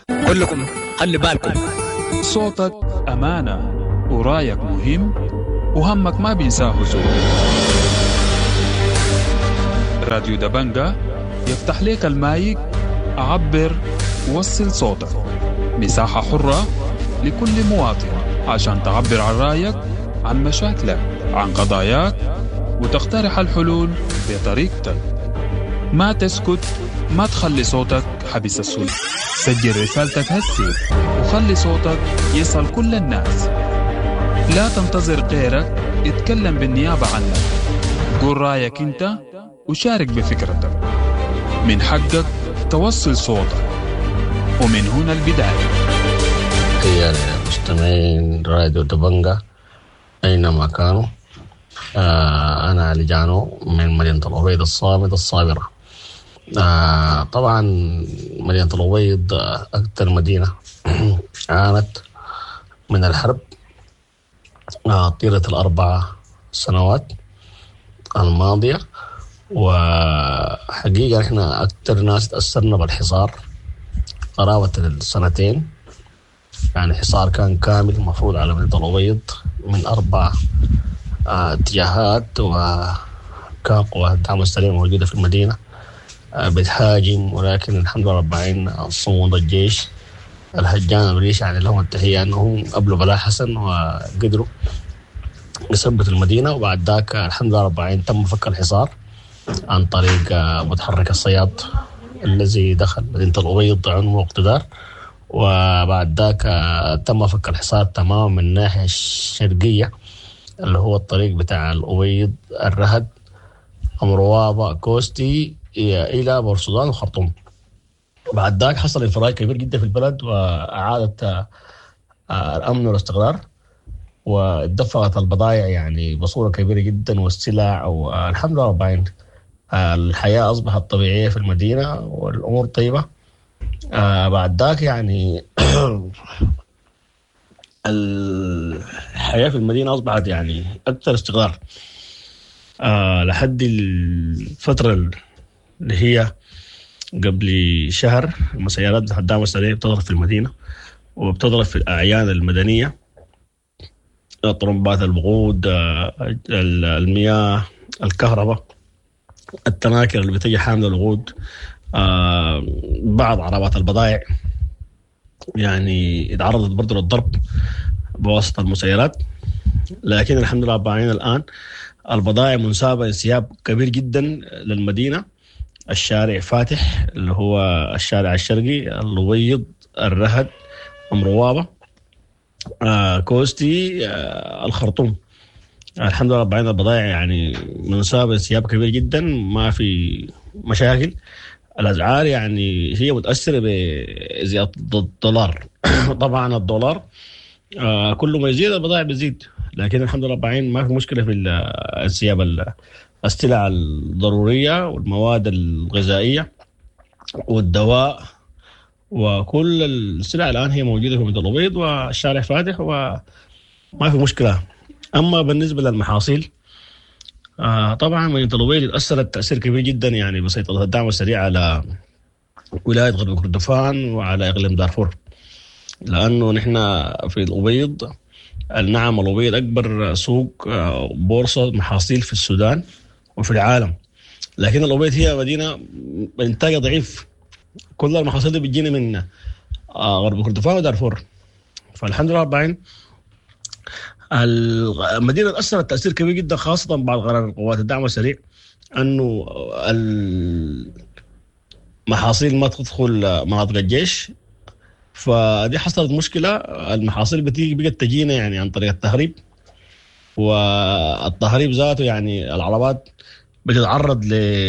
كلكم خلي بالكم. صوتك أمانة ورايك مهم وهمك ما بينساه زول. راديو دبنجة يفتح لك المايك، عبر وصل صوتك. مساحة حرة لكل مواطن عشان تعبر عن رايك، عن مشاكلك، عن قضاياك، وتقترح الحلول بطريقتك. ما تسكت، ما تخلي صوتك حبس السلطة. سجل رسالتك هسي وخلي صوتك يصل كل الناس. لا تنتظر غيرك يتكلم بالنيابة عنك. قول رأيك انت وشارك بفكرتك. من حقك توصل صوتك، ومن هنا البداية. يا مستمعين راديو دبنجة أينما كانوا، أنا علي جانو من مدينة الأبيض الصامد الصابرة. طبعا مدينة الأبيض أكثر مدينة عانت من الحرب طيلة ال4 سنوات الماضية، وحقيقة إحنا أكثر ناس تأثرنا بالحصار قرابة السنتين. يعني حصار كان كامل مفروض على مدينة الأبيض من 4 اتجاهات، وكان قوات الدعم السريع موجودة في المدينة بتهاجم، ولكن الحمد لله رب العالمين صمود الجيش الهجان الريش يعني لهم التحية أنهم قبلوا بلاء حسن وقدروا يثبتوا المدينة. وبعد ذاك الحمد لله رب العالمين تم فك الحصار عن طريق متحرك الصياد الذي دخل مدينة الأبيض عنه اقتدار. وبعد ذاك تم فك الحصار تماما من الناحية الشرقية اللي هو الطريق بتاع الأبيض الرهد أمروابة كوستي إلى بورسودان وخرطوم. بعد ذاك حصل انفراج كبير جدا في البلد، وأعادت الأمن والاستقرار، ودفعت البضائع يعني بصورة كبيرة جدا والسلع، والحمد لله رب العالمين الحياة أصبحت طبيعية في المدينة والأمور طيبة. بعد ذاك يعني الحياة في المدينة أصبحت يعني أكثر استقرار لحد الفترة اللي هي قبل شهر. المسيرات الدعم السريع بتضرب في المدينة وبتضرب في الأعيان المدنية، طرمبات الوقود، المياه، الكهرباء، التناكر اللي بتجي حاملة الوقود، بعض عربات البضائع يعني اتعرضت برضو للضرب بواسطة المسيرات. لكن الحمد لله رب العالمين الآن البضائع منسابة انسياب كبير جدا للمدينة. الشارع فاتح اللي هو الشارع الشرقي، الأبيض، الرهد، أمروابة، كوستي، الخرطوم. الحمد لله رب العالمين البضائع يعني منسابة انسياب كبير جدا، ما في مشاكل. الأسعار يعني هي متأثرة بزيادة الدولار. طبعا الدولار كل ما يزيد البضائع بتزيد، لكن الحمد لله رب العالمين ما في مشكلة في انسياب السلع الضرورية والمواد الغذائية والدواء، وكل السلع الآن هي موجودة في مدينة الأبيض، والشارع فاتح وما في مشكلة. أما بالنسبة للمحاصيل طبعا مدينة الأبيض تأثرت تأثير كبير جدا يعني بسيطرة الدعم السريع على ولاية غرب كردفان وعلى إقليم دارفور، لأنه نحن في الأبيض النعم الأبيض أكبر سوق بورصة محاصيل في السودان وفي العالم، لكن الأبيض هي مدينة إنتاجها ضعيف. كل المحاصيل دي بتجينا من غرب كردفان ودارفور. فالحمد لله رب العالمين المدينة تأثرت تأثير كبير جدا، خاصة بعد قرار قوات الدعم السريع أنه المحاصيل ما تدخل مناطق الجيش. فدي حصلت مشكلة، المحاصيل بقت تجينا يعني عن طريق التهريب، والتهريب ذاته يعني العربات بتتعرض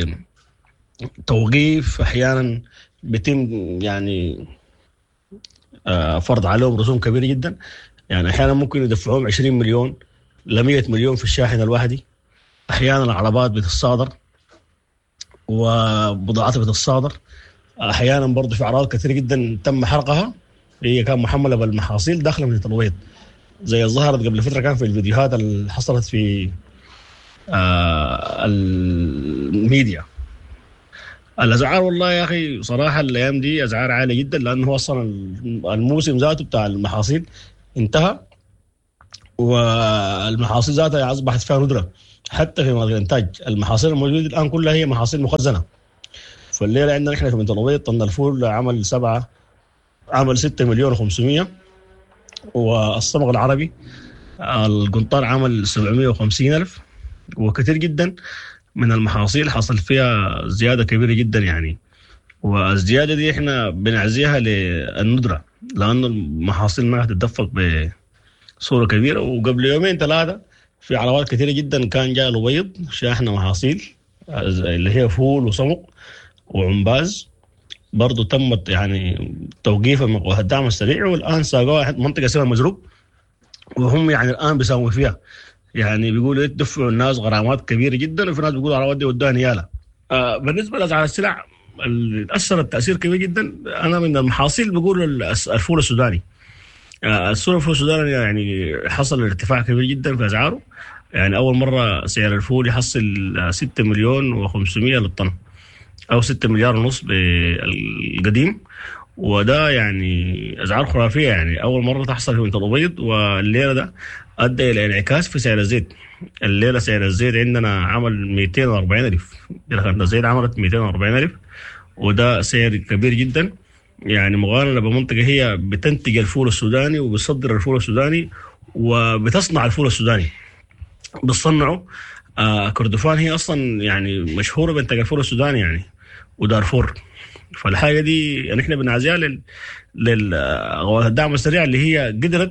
لتوقيف، أحيانا بيتم يعني فرض عليهم رسوم كبيرة جدا. يعني أحيانا ممكن يدفعوهم 20 مليون ل 100 مليون في الشاحن الواحدي. أحيانا العربات بتتصادر وبضاعتها بتتصادر. أحيانا برضو في أعراض كثيرة جدا تم حرقها، هي كان محملة بالمحاصيل داخل مدينة الأبيض، زي ظهرت قبل فترة كان في الفيديوهات اللي حصلت في الميديا. الأسعار والله يا أخي صراحة الأيام دي أسعار عالية جدا، لأنه أصلا الموسم ذاته بتاع المحاصيل انتهى، والمحاصيل ذاتها أصبحت فيها ندرة. حتى في مناطق الإنتاج المحاصيل الموجودة الآن كلها هي محاصيل مخزنة. فالليلة عندنا نحن في بنت الأبيض طن الفول عمل 6 مليون و500، والصمغ العربي القنطار عمل 750 ألف. وكثير جدا من المحاصيل حصل فيها زيادة كبيرة جدا يعني، والزيادة دي احنا بنعزيها للندرة، لأن المحاصيل ما هتتدفق بصورة كبيرة. وقبل يومين 3 في عربات كثيرة جدا كان جاء الأبيض شاحنة محاصيل اللي هي فول وصمغ وعنباز، برضو تمت يعني توقيف الدعم السريع، والآن ساقوها منطقة اسمها مزروق، وهم يعني الآن بيساوموا فيها. يعني بيقولوا يدفعوا الناس غرامات كبيرة جدا، وفي ناس بيقولوا العربات دي ودوها نيالة. بالنسبة لأسعار السلع اللي أثرت تأثير كبير جدا، أنا من المحاصيل بقول الفول السوداني. الفول السوداني يعني حصل ارتفاع كبير جدا في أسعاره. يعني أول مرة سعر الفول يحصل 6 مليون و500 للطن، أو 6 مليار ونص بالقديم، وده يعني أسعار خرافية. يعني أول مرة تحصل في بنت الأبيض. والليلة ده أدى إلى انعكاس في سعر الزيت. الليلة سعر الزيت عندنا عمل 240 ألف، الزيت عملت 240 ألف، وده سعر كبير جدا يعني، مقارنة بمنطقة هي بتنتج الفول السوداني وبتصدر الفول السوداني وبتصنع الفول السوداني. بتصنعه كردفان هي أصلا يعني مشهورة بإنتاج الفول السوداني يعني، ودارفور. فالحاجة دي يعني احنا بنعزيها للدعم السريع اللي هي قدرت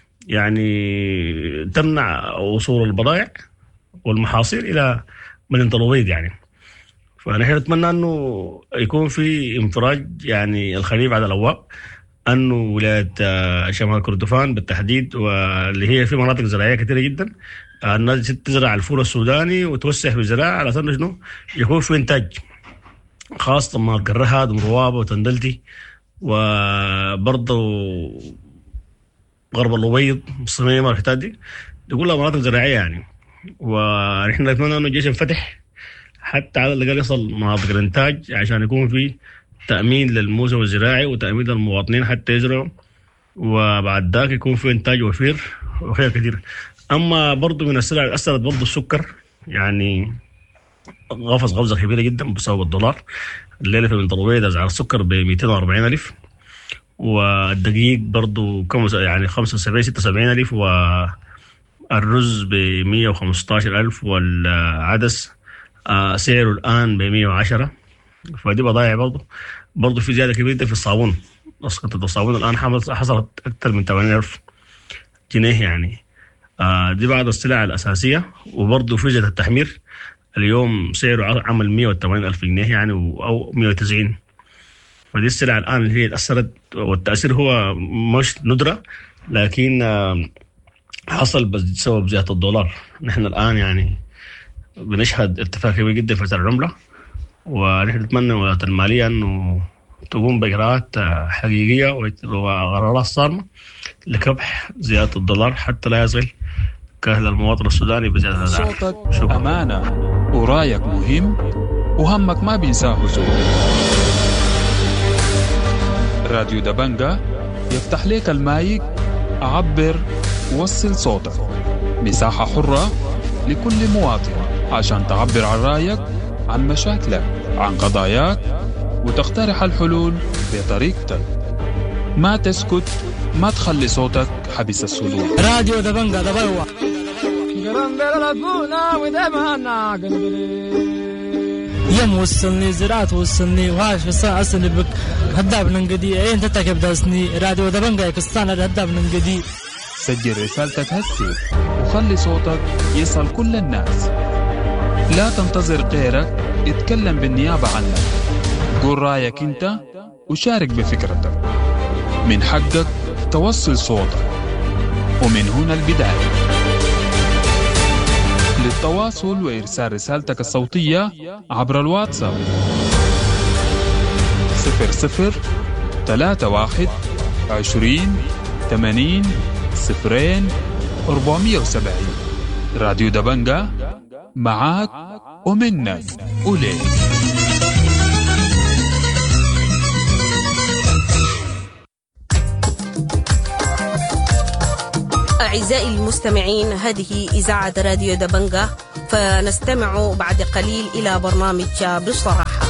يعني تمنع وصول البضائع والمحاصيل إلى مدينة الأبيض يعني. فنحن نتمنى أنه يكون في انفراج يعني الخليج بعد الأبواب، أنه ولاية شمال كردفان بالتحديد، واللي هي في مناطق زراعية كثيرة جدا، الناس تزرع الفول السوداني وتوسع في الزراعة على أساس إنه يكون في إنتاج، خاصة مناطق الرهاد ومروابة وتندلتي، وبرضه غرب الأبيض الصميمة والحتات دي كلها مناطق زراعية يعني. ونحن نتمنى أنه الجيش ينفتح حتى على الأقل يصل مناطق الإنتاج، عشان يكون في تأمين للموسم الزراعي وتأمين للمواطنين حتى يزرعوا، وبعد ذاك يكون في إنتاج وفير وخير كثير. أما برضو من السلع اللي أثرت برضو السكر، يعني غفزة كبيرة جدا بسبب الدولار. الليلة في بنت الأبيض أسعار السكر ب 240 ألف، والدقيق برضو كم يعني 75-76 ألف، والرز ب 115 ألف، والعدس سعره الآن ب 110. فدي بضائع برضو في زيادة كبيرة في الصابون. قطعة الصابون الآن حصلت أكثر من 80,000 جنيه يعني. دي بعض السلع الأساسية. وبرضو فجة التحمير اليوم سعره عمل 180,000 جنيه يعني، أو 190. فدي السلع الآن اللي هي تأثرت، والتأثير هو مش ندرة، لكن حصل بسبب زيادة الدولار. نحن الآن يعني بنشهد ارتفاع كبير جدا في سعر العملة، ونحن نتمنى وزارة المالية أنه تقوم بإجراءات حقيقية وقرارات صارمة لكبح زيادة الدولار حتى لا يصل كأهل المواطن السوداني بزيادة الأسعار. صوتك أمانة ورأيك مهم وهمك ما بينساه سوء. راديو دبنجة يفتح لك المايك، عبر ووصل صوتك. مساحة حرة لكل مواطن عشان تعبر عن رأيك، عن مشاكلك، عن قضاياك، وتقترح الحلول بطريقتك. ما تسكت، ما تخلي صوتك حبس الصدور. راديو دبنجة دبوا يم وصلني زراعة وصلني وهاش في الساعة أصلي بك هداب ننقدي عين تتكب داسني. راديو دبنجة كستان هداب ننقدي. سجل رسالتك هسي وخلي صوتك يصل كل الناس. لا تنتظر غيرك يتكلم بالنيابة عنك. قول رأيك انت وشارك بفكرتك. من حقك توصل صوتك، ومن هنا البداية. للتواصل وإرسال رسالتك الصوتية عبر الواتساب 003120800470. راديو دبنجة معاك ومنك وليك. أعزائي المستمعين، هذه إذاعة راديو دبنجة، فنستمع بعد قليل إلى برنامج بصراحة.